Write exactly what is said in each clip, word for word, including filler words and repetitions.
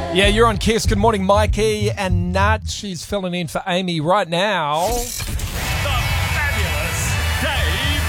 Yeah, you're on Kiss. Good morning, Mikey and Nat. She's filling in for Amy right now. The fabulous Dave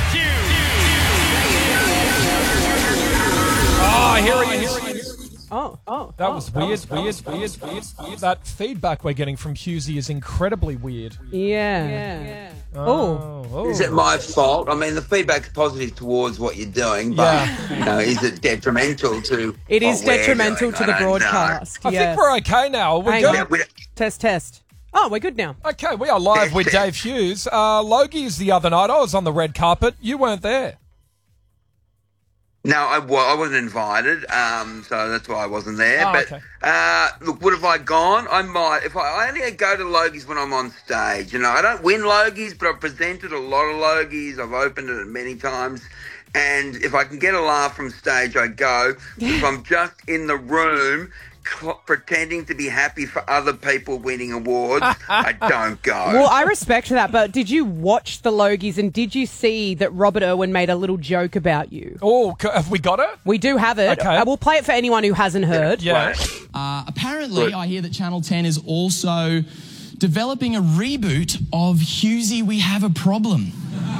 Hughes. Oh, here he is. Oh, oh. That oh, was that weird, was- weird, weird, weird, weird. That feedback we're getting from Hughesy is incredibly weird. Yeah. yeah. Oh, oh. Is it my fault? I mean, the feedback's positive towards what you're doing, but Yeah. you know, is it detrimental to? It is what we're detrimental doing? to I the don't know. broadcast. I yes. think we're okay now. We're Hang good. Yeah, we- Test, test. Oh, we're good now. Okay, we are live with Dave Hughes. Uh, Logie's the other night. I was on the red carpet. You weren't there. No, I, well, I wasn't invited, um, so that's why I wasn't there. Oh, but okay. uh, look, would have I gone? I might. If I, I only go to Logies when I'm on stage. You know, I don't win Logies, but I've presented a lot of Logies. I've opened it many times, and if I can get a laugh from stage, I go. If I'm just in the room cl- pretending to be happy for other people winning awards, I don't go. Well, I respect that, but did you watch the Logies and did you see that Robert Irwin made a little joke about you? Oh, c- have we got it? We do have it. Okay. Uh, we'll play it for anyone who hasn't heard. Yeah. Uh, apparently, I hear that Channel ten is also developing a reboot of Hughesy, We Have a Problem.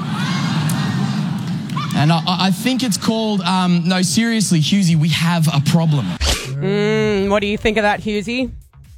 And I, I think it's called, um, no, seriously, Hughesy, We Have a Problem. Mm, what do you think of that, Hughesy?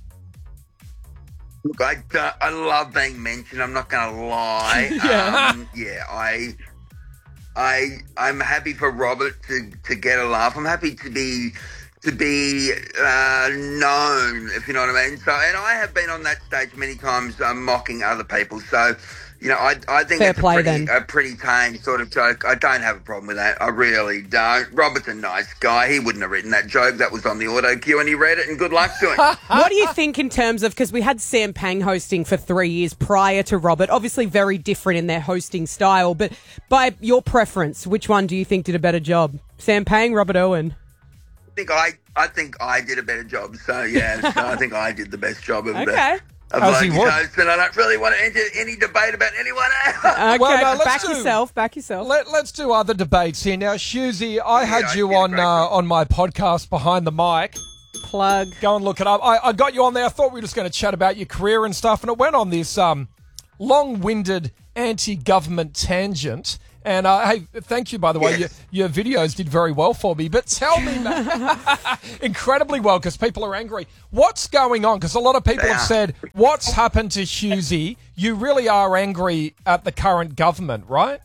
Look, I, don't- I love being mentioned. I'm not going to lie. Yeah. Um, yeah, I, I, I'm happy for Robert to, to get a laugh. I'm happy to be to be uh, known, if you know what I mean. So, and I have been on that stage many times, um, mocking other people. So, you know, I, I think Fair it's play, a, pretty, then. a pretty tame sort of joke. I don't have a problem with that. I really don't. Robert's a nice guy. He wouldn't have written that joke. That was on the auto cue, and he read it. And good luck to him. What do you think in terms of, because we had Sam Pang hosting for three years prior to Robert, obviously very different in their hosting style, but by your preference, which one do you think did a better job? Sam Pang, Robert Irwin? I think I, I think I did a better job. So yeah, so I think I did the best job of Okay. the of As he Logies would. host, and I don't really want to enter any debate about anyone else. Okay, Well, no, let's back do- yourself, back yourself. Let, let's do other debates here. Now, Hughesy, I had I you did a on great uh, job. on my podcast, Behind the Mic. Plug. Go and look it up. I, I got you on there. I thought we were just going to chat about your career and stuff, and it went on this um, long-winded anti-government tangent. And uh, hey, thank you, by the way. Yes. Your, your videos did very well for me. But tell me, man, incredibly well, because people are angry. What's going on? Because a lot of people They have are. said, what's happened to Hughesy? You really are angry at the current government, right?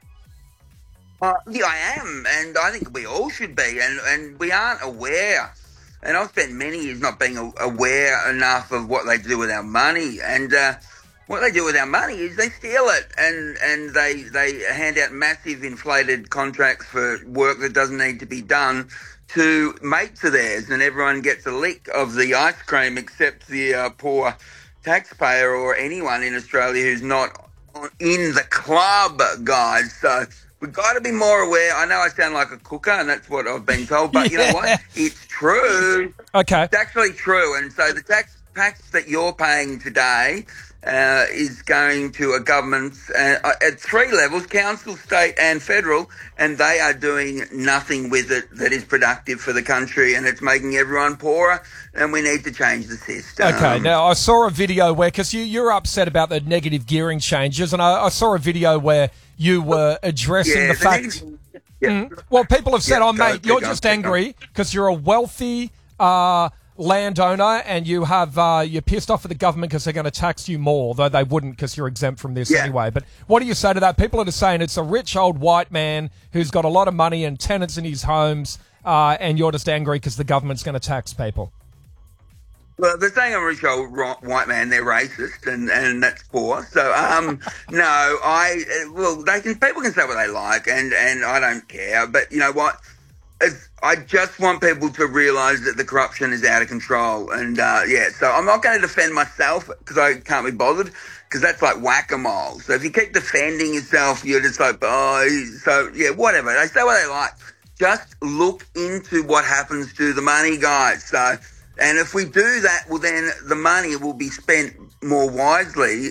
Uh, yeah, I am, and I think we all should be, and, and we aren't aware. And I've spent many years not being a- aware enough of what they do with our money. And uh, what they do with our money is they steal it, and, and they they hand out massive inflated contracts for work that doesn't need to be done to mates of theirs, and everyone gets a lick of the ice cream except the uh, poor taxpayer or anyone in Australia who's not on- in the club, guys. So we've got to be more aware. I know I sound like a cooker, and that's what I've been told, but you know Yeah. what? It's true. Okay. It's actually true. And so the tax tax that you're paying today uh, is going to a government uh, at three levels, council, state and federal, and they are doing nothing with it that is productive for the country, and it's making everyone poorer, and we need to change the system. Okay, now I saw a video where, because you, you're upset about the negative gearing changes, and I, I saw a video where you were addressing Yeah, the the fact... negative- yeah. Well, people have said, Yeah, oh, go, mate, keep you're going, just keep angry because you're a wealthy uh, landowner and you have, uh, you're pissed off at the government because they're going to tax you more, though they wouldn't because you're exempt from this Yeah. anyway. But what do you say to that? People are just saying it's a rich old white man who's got a lot of money and tenants in his homes, uh, and you're just angry because the government's going to tax people. Well, they're saying I'm a rich old ro- white man. They're racist, and, and that's poor. So, um, no, I uh, well, they can people can say what they like, and, and I don't care. But you know what? It's, I just want people to realise that the corruption is out of control, and uh, yeah. So I'm not going to defend myself because I can't be bothered, because that's like whack-a-mole. So if you keep defending yourself, you're just like, oh, so yeah, whatever. They say what they like. Just look into what happens to the money, guys. So. And if we do that, well, then the money will be spent more wisely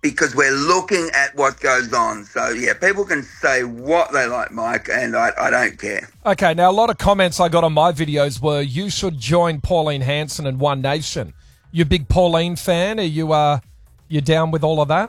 because we're looking at what goes on. So, yeah, people can say what they like, Mike, and I, I don't care. Okay, now a lot of comments I got on my videos were you should join Pauline Hanson and One Nation. You a big Pauline fan? Are you uh you down with all of that?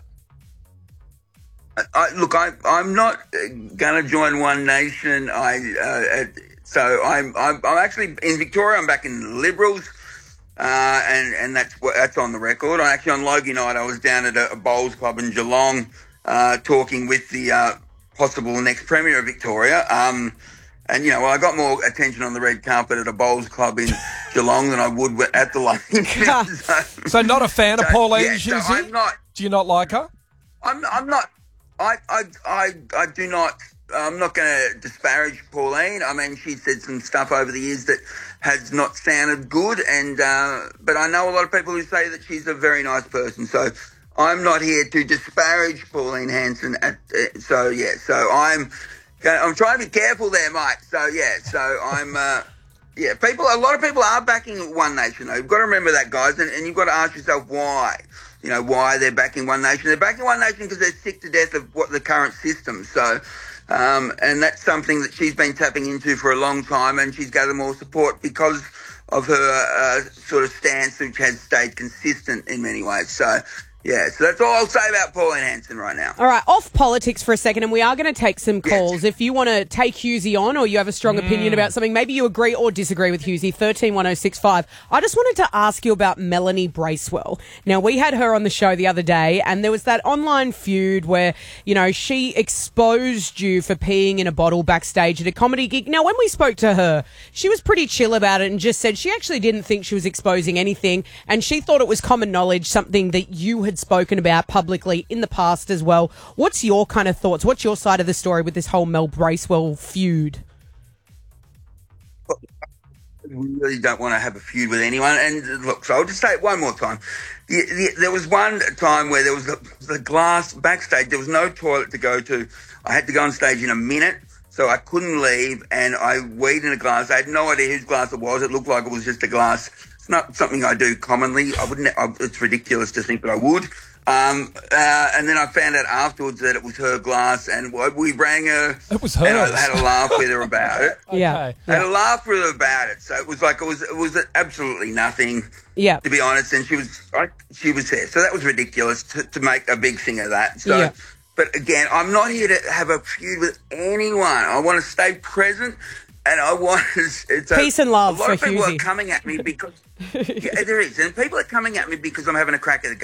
I, look, I, I'm not going to join One Nation. I uh, so I'm, I'm I'm actually in Victoria. I'm back in the Liberals, uh, and and that's what that's on the record. I actually on Logie night I was down at a, a bowls club in Geelong, uh, talking with the uh, possible next Premier of Victoria. Um, and you know, well, I got more attention on the red carpet at a bowls club in Geelong than I would at the Logie. so, so not a fan so, of Pauline yeah, so Husey? I'm not. Do you not like her? I'm I'm not. I, I, I, I do not, I'm not going to disparage Pauline. I mean, she said some stuff over the years that has not sounded good. And, uh, but I know a lot of people who say that she's a very nice person. So I'm not here to disparage Pauline Hanson. At, uh, so, yeah, so I'm, I'm trying to be careful there, Mike. So, yeah, so I'm, uh, yeah, people, a lot of people are backing One Nation, though. You've got to remember that, guys, and, and you've got to ask yourself why. You know, why they're backing One Nation. They're backing One Nation because they're sick to death of what the current system. So, um, and that's something that she's been tapping into for a long time, and she's gathered more support because of her uh, sort of stance, which has stayed consistent in many ways. So, yeah, so that's all I'll say about Pauline Hanson right now. All right, off politics for a second, and we are going to take some calls. Yes. If you want to take Husey on or you have a strong mm. opinion about something, maybe you agree or disagree with Husey, thirteen one oh six five. I just wanted to ask you about Melanie Bracewell. Now, we had her on the show the other day, and there was that online feud where, you know, she exposed you for peeing in a bottle backstage at a comedy gig. Now, when we spoke to her, she was pretty chill about it and just said she actually didn't think she was exposing anything, and she thought it was common knowledge, something that you had spoken about publicly in the past as well. What's your kind of thoughts? What's your side of the story with this whole Mel Bracewell feud? We really don't want to have a feud with anyone. And look, so I'll just say it one more time. The, the, there was one time where there was the, the glass backstage. There was no toilet to go to. I had to go on stage in a minute, so I couldn't leave, and I weed in a glass. I had no idea whose glass it was. It looked like it was just a glass. It's not something I do commonly. I wouldn't. I, it's ridiculous to think that I would. Um, uh, and then I found out afterwards that it was her glass, and we rang her. It was hers. And I had a laugh with her about it. Yeah, okay. I had a laugh with her about it. So it was like it was it was absolutely nothing. Yeah, to be honest. And she was I, she was there, so that was ridiculous to, to make a big thing of that. So. Yeah. But again, I'm not here to have a feud with anyone. I want to stay present. And I want it's a, peace and love a lot for of people Husey. are coming at me because yeah, there is, and people are coming at me because I'm having a crack at the